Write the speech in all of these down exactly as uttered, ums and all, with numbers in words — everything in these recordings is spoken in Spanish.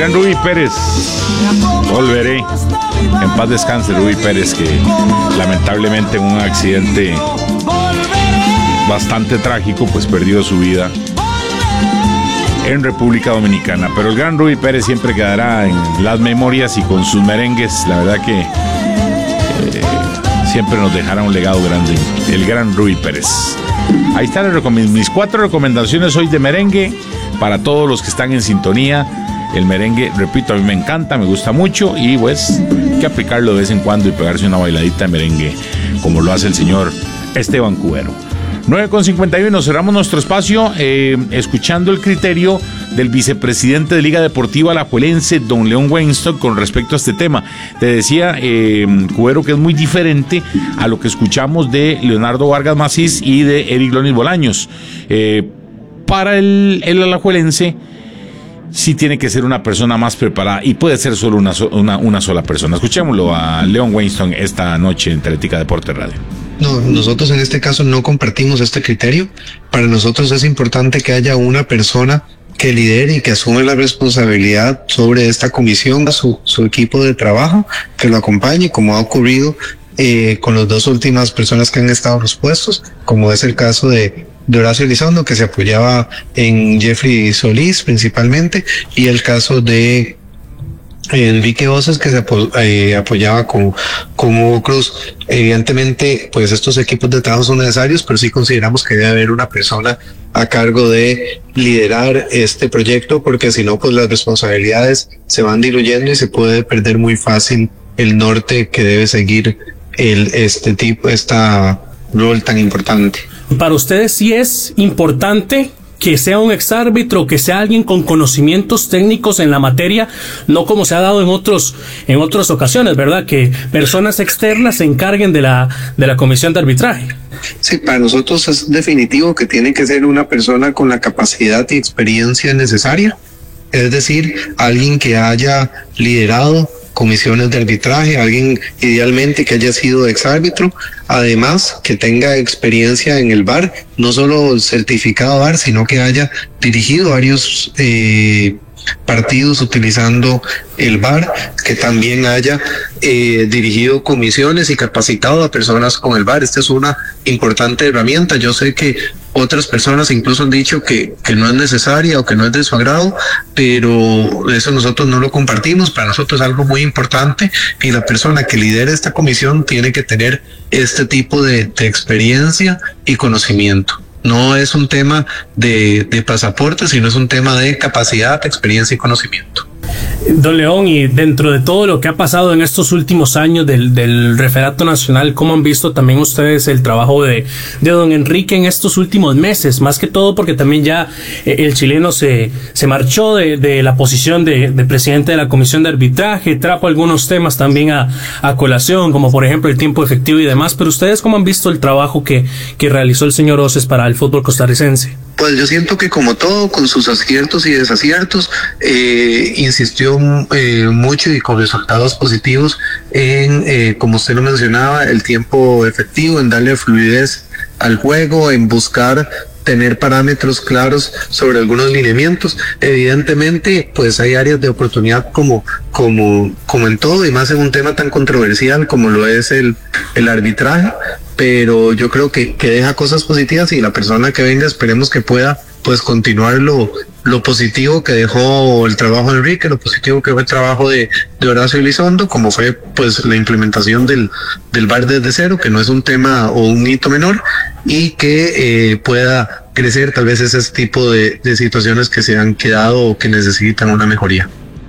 gran Rubí Pérez, volveré. En paz descanse Rubí Pérez, que lamentablemente en un accidente bastante trágico pues perdió su vida en República Dominicana. Pero el gran Rubí Pérez siempre quedará en las memorias y con sus merengues, la verdad que eh, siempre nos dejará un legado grande el gran Rubí Pérez. Ahí están mis cuatro recomendaciones hoy de merengue para todos los que están en sintonía. El merengue, repito, a mí me encanta, me gusta mucho y pues hay que aplicarlo de vez en cuando y pegarse una bailadita de merengue como lo hace el señor Esteban Cubero. nueve con cincuenta y uno, cerramos nuestro espacio eh, escuchando el criterio del vicepresidente de Liga Deportiva Alajuelense, don León Weinstock, con respecto a este tema. Te decía, eh, Cubero, que es muy diferente a lo que escuchamos de Leonardo Vargas Macís y de Eric Lonis Bolaños. Eh, para el, el alajuelense, sí tiene que ser una persona más preparada y puede ser solo una, una, una sola persona. Escuchémoslo a León Weinstock esta noche en Teletica Deporte Radio. No, nosotros en este caso no compartimos este criterio. Para nosotros es importante que haya una persona que lidere y que asume la responsabilidad sobre esta comisión, su, su equipo de trabajo, que lo acompañe, como ha ocurrido eh, con las dos últimas personas que han estado en los puestos, como es el caso de, de Horacio Elizondo, que se apoyaba en Jeffrey Solís principalmente, y el caso de Enrique Oces, que se apo eh, apoyaba con, con Hugo Cruz. Evidentemente, pues estos equipos de trabajo son necesarios, pero sí consideramos que debe haber una persona a cargo de liderar este proyecto, porque si no, pues las responsabilidades se van diluyendo y se puede perder muy fácil el norte que debe seguir el este tipo, esta rol tan importante. Para ustedes sí es importante que sea un exárbitro, que sea alguien con conocimientos técnicos en la materia, no como se ha dado en otros en otras ocasiones, ¿verdad? Que personas externas se encarguen de la de la comisión de arbitraje. Sí, para nosotros es definitivo que tiene que ser una persona con la capacidad y experiencia necesaria, es decir, alguien que haya liderado comisiones de arbitraje, alguien idealmente que haya sido exárbitro, además que tenga experiencia en el V A R, no solo certificado V A R, sino que haya dirigido varios eh, partidos utilizando el V A R, que también haya eh, dirigido comisiones y capacitado a personas con el V A R. Esta es una importante herramienta. Yo sé que otras personas incluso han dicho que, que no es necesaria o que no es de su agrado, pero eso nosotros no lo compartimos. Para nosotros es algo muy importante y la persona que lidera esta comisión tiene que tener este tipo de, de experiencia y conocimiento. No es un tema de, de pasaporte, sino es un tema de capacidad, experiencia y conocimiento. Don León, y dentro de todo lo que ha pasado en estos últimos años del, del referato nacional, ¿cómo han visto también ustedes el trabajo de, de don Enrique en estos últimos meses? Más que todo porque también ya eh, el chileno se, se marchó de, de la posición de, de presidente de la comisión de arbitraje, trajo algunos temas también a, a colación, como por ejemplo el tiempo efectivo y demás, pero ustedes ¿cómo han visto el trabajo que, que realizó el señor Oces para el fútbol costarricense? Pues yo siento que como todo, con sus aciertos y desaciertos, eh, insistió eh, mucho y con resultados positivos en, eh, como usted lo mencionaba, el tiempo efectivo, en darle fluidez al juego, en buscar tener parámetros claros sobre algunos lineamientos. Evidentemente, pues hay áreas de oportunidad como, como, como en todo, y más en un tema tan controversial como lo es el, el arbitraje, pero yo creo que, que deja cosas positivas y la persona que venga esperemos que pueda pues continuar lo, lo positivo que dejó el trabajo de Enrique, lo positivo que fue el trabajo de, de Horacio Elizondo, como fue pues la implementación del, del V A R desde cero, que no es un tema o un hito menor, y que eh, pueda crecer tal vez ese tipo de, de situaciones que se han quedado o que necesitan una mejoría.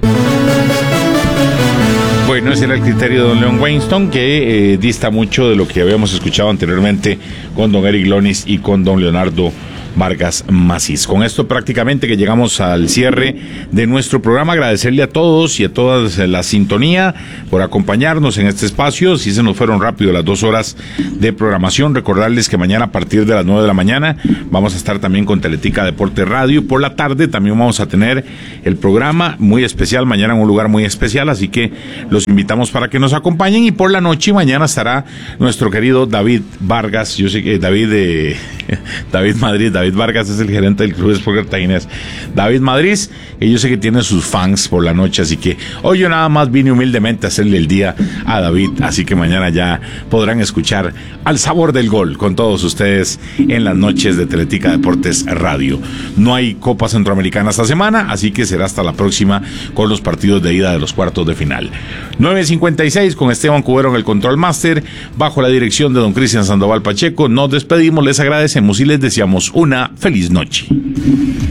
Bueno, ese era el criterio de don León Weinstock, que eh, dista mucho de lo que habíamos escuchado anteriormente con don Eric Lonis y con don Leonardo Vargas Macís. Con esto prácticamente que llegamos al cierre de nuestro programa. Agradecerle a todos y a todas la sintonía por acompañarnos en este espacio. Si se nos fueron rápido las dos horas de programación, recordarles que mañana a partir de las nueve de la mañana vamos a estar también con Teletica Deporte Radio. Por la tarde también vamos a tener el programa muy especial, mañana en un lugar muy especial, así que los invitamos para que nos acompañen. Y por la noche mañana estará nuestro querido David Vargas, yo sé que David de David Madrid, David David Vargas es el gerente del Club Sport Cartaginés. David Madrid, que yo sé que tiene sus fans por la noche, así que hoy yo nada más vine humildemente a hacerle el día a David, así que mañana ya podrán escuchar Al Sabor del Gol con todos ustedes en las noches de Teletica Deportes Radio. No hay Copa Centroamericana esta semana, así que será hasta la próxima con los partidos de ida de los cuartos de final. nueve cincuenta y seis con Esteban Cubero en el Control Master, bajo la dirección de don Cristian Sandoval Pacheco. Nos despedimos, les agradecemos y les deseamos una feliz noche.